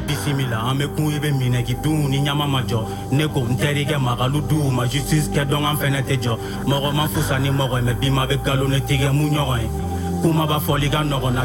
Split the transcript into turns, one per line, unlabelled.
bisimila an bɛ kun i bɛ minɛ k'i dun ni ɲama ma jɔ ne ko n terikɛ magalu du ma justice kɛ dɔn an fɛnɛ tɛ jɔ mɔgɔ ma fusa ni mɔgɔ ye mɛ bi ma bɛ galon ne tigɛ mun ɲɔgɔn ye kuma b'a fɔli ka nɔgɔn na